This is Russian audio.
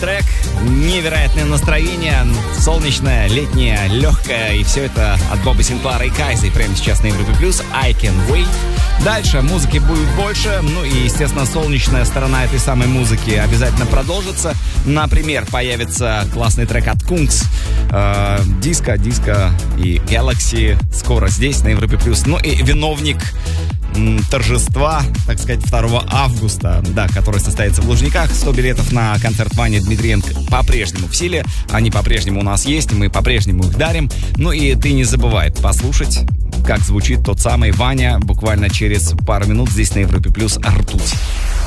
трек, невероятное настроение, солнечное, летнее, легкое, и все это от Боба Синклара и Кайзы прямо сейчас на Европе Плюс. I Can Wait. Дальше музыки будет больше, ну и, естественно, солнечная сторона этой самой музыки обязательно продолжится. Например, появится классный трек от Kungs, Disco и Galaxy скоро здесь на Европе Плюс. Ну и виновник торжества, так сказать, 2 августа, да, который состоится в Лужниках. 100 билетов на концерт Вани Дмитриенко по-прежнему в силе. Они по-прежнему у нас есть, и мы по-прежнему их дарим. Ну и ты не забывай послушать, как звучит тот самый Ваня буквально через пару минут здесь на Европе Плюс «Ртуть».